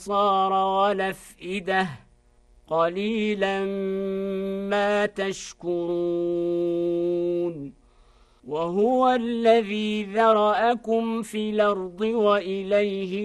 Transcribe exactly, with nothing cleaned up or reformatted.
الأبصار والأفئدة قليلا ما تشكرون وهو الذي ذرأكم في الأرض وإليه